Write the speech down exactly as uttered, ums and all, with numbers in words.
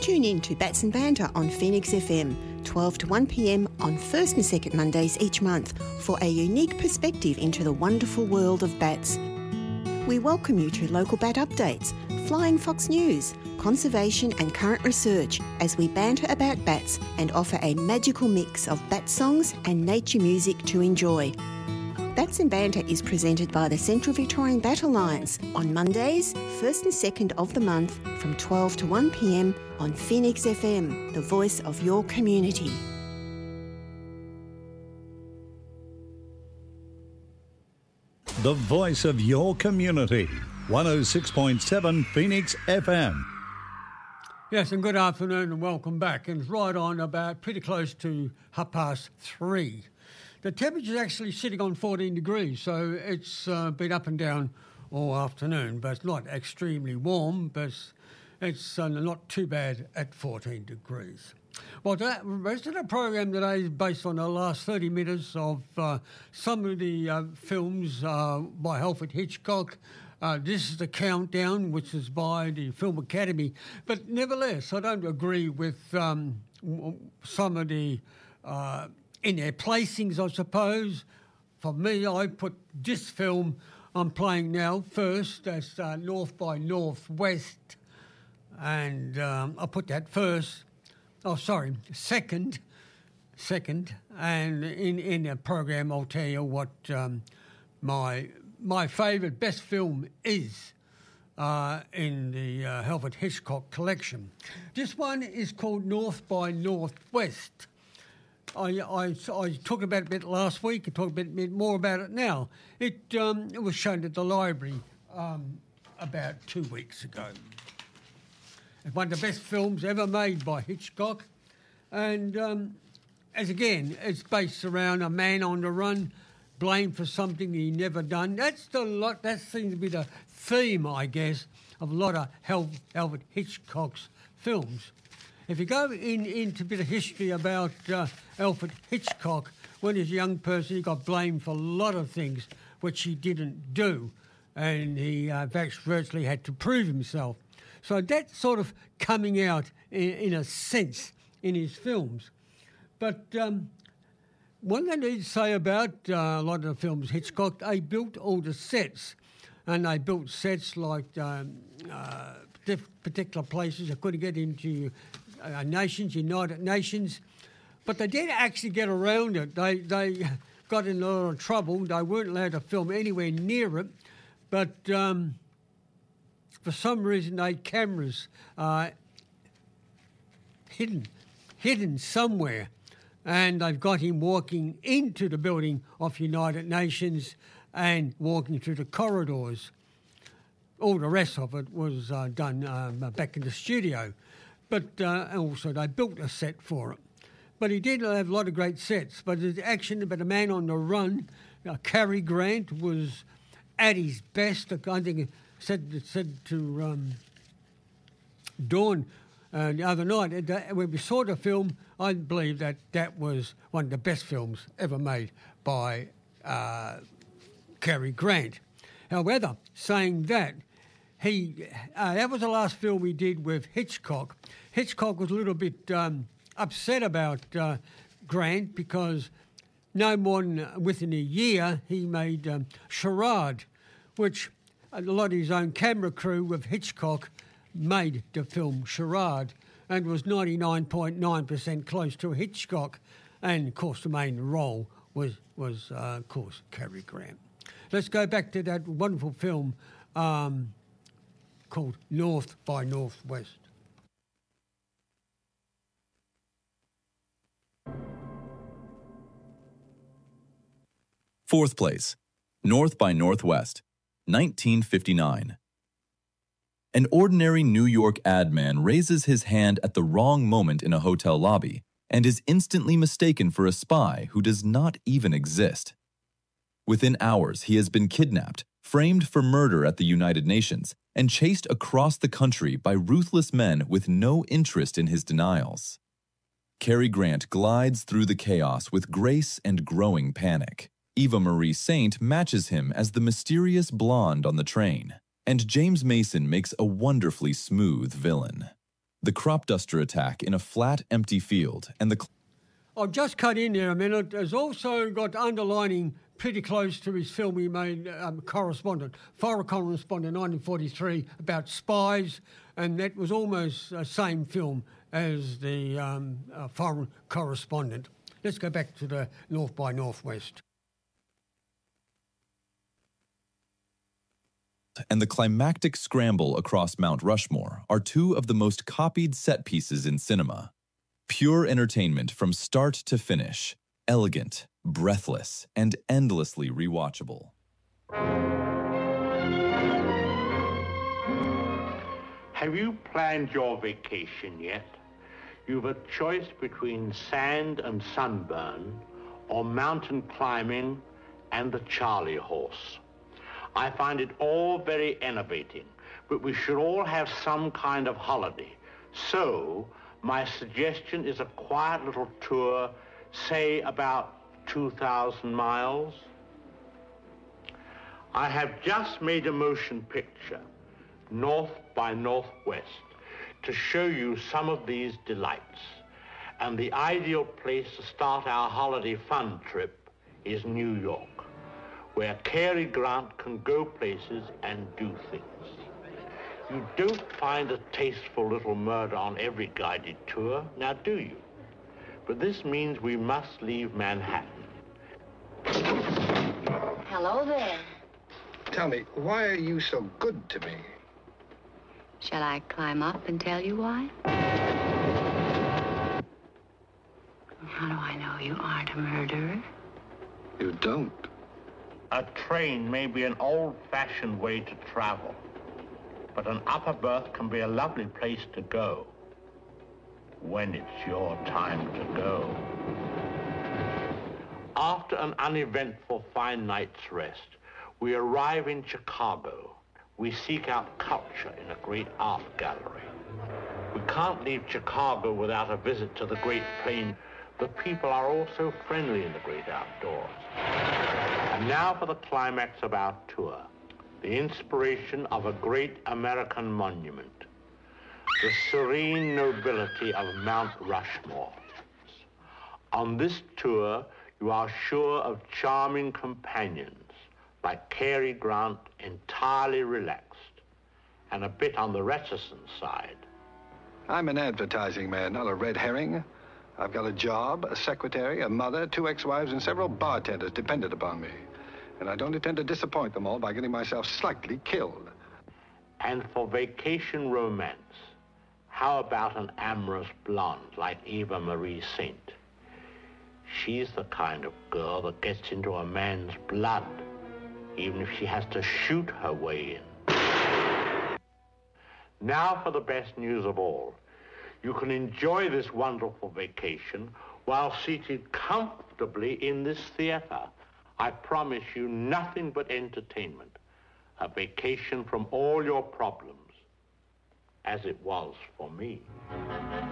Tune in to Bats and Banter on Phoenix F M, twelve to one p m on first and second Mondays each month for a unique perspective into the wonderful world of bats. We welcome you to local bat updates, Flying Fox news, conservation and current research as we banter about bats and offer a magical mix of bat songs and nature music to enjoy. Bats and Banter is presented by the Central Victorian Bat Alliance on Mondays, first and second of the month from twelve to one p m on Phoenix F M, the voice of your community. The voice of your community, one oh six point seven Phoenix F M. Yes, and good afternoon and welcome back. And it's right on about pretty close to half past three. The temperature is actually sitting on fourteen degrees, so it's uh, been up and down all afternoon, but it's not extremely warm, but it's uh, not too bad at fourteen degrees. Well, the rest of the program today is based on the last thirty minutes of uh, some of the uh, films uh, by Alfred Hitchcock. Uh, this is the countdown, which is by the Film Academy. But nevertheless, I don't agree with um, some of the... Uh, in their placings, I suppose. For me, I put this film I'm playing now first as uh, North by Northwest, and um, I put that first. Oh, sorry, second, second. And in in the program, I'll tell you what um, my my favourite best film is uh, in the uh, Alfred Hitchcock collection. This one is called North by Northwest. I, I, I talked about it a bit last week. I talked a bit, bit more about it now. It, um, it was shown at the library um, about two weeks ago. It's one of the best films ever made by Hitchcock. And um, as again, it's based around a man on the run, blamed for something he never done. That's the lot. That seems to be the theme, I guess, of a lot of Hel- Alfred Hitchcock's films. If you go in, into a bit of history about uh, Alfred Hitchcock, when he was a young person, he got blamed for a lot of things which he didn't do, and he uh, virtually had to prove himself. So that's sort of coming out in, in a sense in his films. But um, one thing I need to say about uh, a lot of the films Hitchcock, they built all the sets, and they built sets like um, uh, particular places. They couldn't get into Uh, nations, United Nations, but they did actually get around it. They they got in a lot of trouble. They weren't allowed to film anywhere near it, but um, for some reason they had cameras uh, hidden, hidden somewhere, and they've got him walking into the building of United Nations and walking through the corridors. All the rest of it was uh, done um, back in the studio. But uh, also they built a set for it. But he did have a lot of great sets. But the action about a man on the run, uh, Cary Grant was at his best. I think it said, said to um, Dawn uh, the other night, that when we saw the film, I believe that that was one of the best films ever made by uh, Cary Grant. However, saying that, He uh, that was the last film we did with Hitchcock. Hitchcock was a little bit um, upset about uh, Grant because no more than within a year he made um, Charade, which a lot of his own camera crew with Hitchcock made the film Charade, and was ninety-nine point nine percent close to Hitchcock. And, of course, the main role was, was uh, of course, Cary Grant. Let's go back to that wonderful film um, called North by Northwest. Fourth place, North by Northwest, nineteen fifty-nine. An ordinary New York ad man raises his hand at the wrong moment in a hotel lobby and is instantly mistaken for a spy who does not even exist. Within hours, he has been kidnapped, framed for murder at the United Nations, and chased across the country by ruthless men with no interest in his denials. Cary Grant glides through the chaos with grace and growing panic. Eva Marie Saint matches him as the mysterious blonde on the train, and James Mason makes a wonderfully smooth villain. the crop duster attack in a flat, empty field, and the... Cl- I'll just cut in there a minute. It's also got underlining pretty close to his film he made, um, Correspondent, Foreign Correspondent, nineteen forty-three, about spies, and that was almost the same film as the um, uh, Foreign Correspondent. Let's go back to the North by Northwest. And the climactic scramble across Mount Rushmore are two of the most copied set pieces in cinema. Pure entertainment from start to finish, elegant, breathless, and endlessly rewatchable. Have you planned your vacation yet? You've a choice between sand and sunburn or mountain climbing and the Charlie horse. I find it all very enervating, but we should all have some kind of holiday. So, my suggestion is a quiet little tour, say about two thousand miles. I have just made a motion picture, North by Northwest, to show you some of these delights. And the ideal place to start our holiday fun trip is New York, where Cary Grant can go places and do things. You don't find a tasteful little murder on every guided tour, now do you? But this means we must leave Manhattan. Hello there. Tell me, why are you so good to me? Shall I climb up and tell you why? How do I know you aren't a murderer? You don't. A train may be an old-fashioned way to travel, but an upper berth can be a lovely place to go when it's your time to go. After an uneventful fine night's rest, we arrive in Chicago. We seek out culture in a great art gallery. We can't leave Chicago without a visit to the Great Plain. The people are all so friendly in the great outdoors. And now for the climax of our tour, the inspiration of a great American monument, the serene nobility of Mount Rushmore. On this tour, you are sure of charming companions like Cary Grant, entirely relaxed and a bit on the reticent side. I'm an advertising man, not a red herring. I've got a job, a secretary, a mother, two ex-wives, and several bartenders dependent upon me. And I don't intend to disappoint them all by getting myself slightly killed. And for vacation romance, how about an amorous blonde like Eva Marie Saint? She's the kind of girl that gets into a man's blood, even if she has to shoot her way in. Now for the best news of all. You can enjoy this wonderful vacation while seated comfortably in this theater. I promise you nothing but entertainment. A vacation from all your problems, as it was for me.